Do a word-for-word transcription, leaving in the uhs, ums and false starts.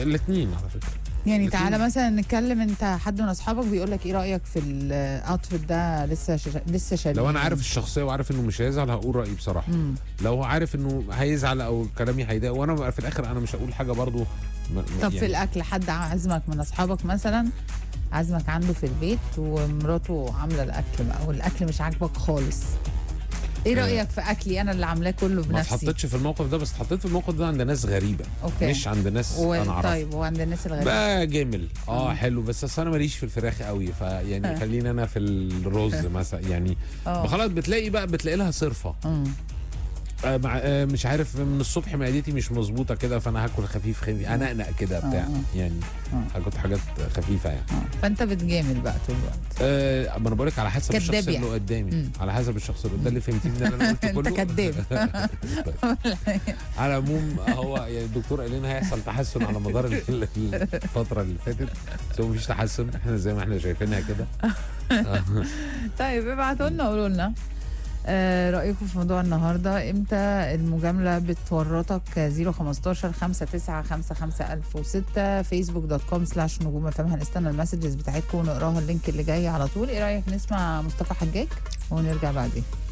الاثنين على فكره. يعني الاتنين. تعالى مثلا نتكلم، انت حد من اصحابك بيقول لك ايه رايك في الاوتفيت ده، لسه ش... لسه شاريه؟ لو انا عارف الشخصيه وعارف انه مش هيزعل هقول رايي بصراحه. مم. لو هو عارف انه هيزعل او كلامي هيضايق، وانا في الاخر انا مش هقول حاجه برضو م- طب يعني في الاكل، حد عازمك من اصحابك مثلا، عازمك عنده في البيت ومراته عامله الاكل بقى والاكل مش عاجبك خالص، ايه رايك في اكلي انا اللي عاملاه كله ما بنفسي؟ اتحطيتش في الموقف ده، بس اتحطيت في الموقف ده عند ناس غريبه. أوكي. مش عند ناس و... انا اعرفها. طيب وعند الناس الغريبه بقى جمل اه مم. حلو، بس اصل انا ماليش في الفراخ قوي، فيعني آه. خليني انا في الرز مثلا يعني. اه خلاص بتلاقي بقى بتلاقي لها صرفه. مم. آه مع آه مش عارف من الصبح معدتي مش مظبوطه كده، فانا هاكل خفيف خفيف انقنق كده بتاع آه. يعني. آه. هاكل حاجات خفيفه يعني. آه. فانت بتجامل بقى طول الوقت. آه ما انا بقول لك على حسب كداب الشخص يعني. اللي قدامي. مم. على حسب الشخص اللي قدامي، ده اللي فهمتيه من اللي انا قلته انت كله. كداب. على العموم هو يعني الدكتور قال لنا هيحصل تحسن على مدار ال- الفتره اللي فاتت، بس هو مفيش تحسن، احنا زي ما احنا شايفينها كده. طيب ابعتوا لنا قولوا لنا آه رأيكم في موضوع النهارده، امتى المجاملة بتورطك؟ صفر خمستاشر خمسة تسعة خمسة خمسة ألف وستة، فيسبوك دوت كوم سلاش نجوم فهم. هنستنى المسجز بتاعتكم ونقراها اللينك اللي جاي على طول. ايه رأيك نسمع مصطفى حجاج ونرجع بعدين؟